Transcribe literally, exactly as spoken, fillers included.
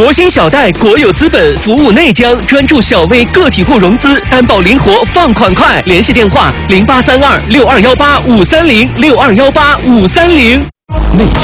国新小贷国有资本服务内江，专注小微个体户融资，担保灵活，放款快。联系电话：零八三二六二幺八五三零六二幺八五三零。内江